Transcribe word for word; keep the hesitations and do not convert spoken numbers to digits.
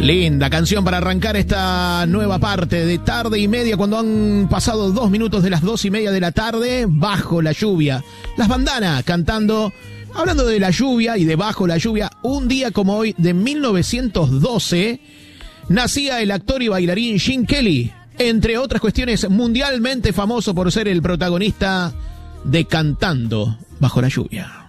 Linda canción para arrancar esta nueva parte de tarde y media, cuando han pasado dos minutos de las dos y media de la tarde, Bajo la lluvia. Las Bandanas cantando, hablando de la lluvia y de Bajo la lluvia. Un día como hoy de mil novecientos doce nacía el actor y bailarín Gene Kelly, entre otras cuestiones mundialmente famoso por ser el protagonista de Cantando Bajo la lluvia.